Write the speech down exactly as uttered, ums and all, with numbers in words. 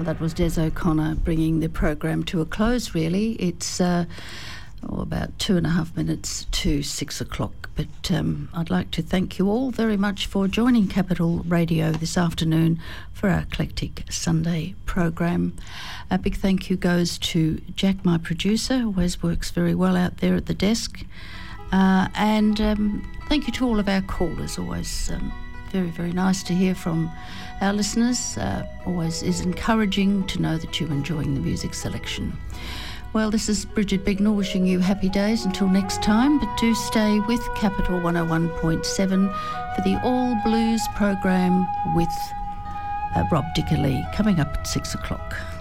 Well, that was Des O'Connor bringing the program to a close, really. It's uh, oh, about two and a half minutes to six o'clock. But um, I'd like to thank you all very much for joining Capital Radio this afternoon for our Eclectic Sunday program. A big thank you goes to Jack, my producer, who always works very well out there at the desk. Uh, and um, thank you to all of our callers. Always um, very, very nice to hear from our listeners. Uh, always is encouraging to know that you're enjoying the music selection. Well, this is Bridget Bignell wishing you happy days until next time, but do stay with Capital one oh one point seven for the All Blues program with uh, Rob Dickerley coming up at six o'clock.